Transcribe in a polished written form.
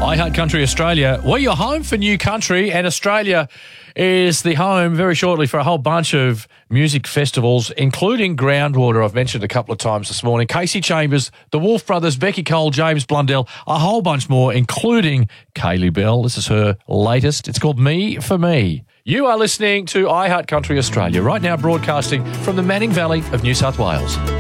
iHeart Country Australia. We're your home for new country, and Australia is the home very shortly for a whole bunch of music festivals, including Groundwater, I've mentioned a couple of times this morning. Casey Chambers, the Wolf Brothers, Becky Cole, James Blundell, a whole bunch more, including Kaylee Bell. This is her latest. It's called Me for Me. You are listening to iHeart Country Australia, right now broadcasting from the Manning Valley of New South Wales.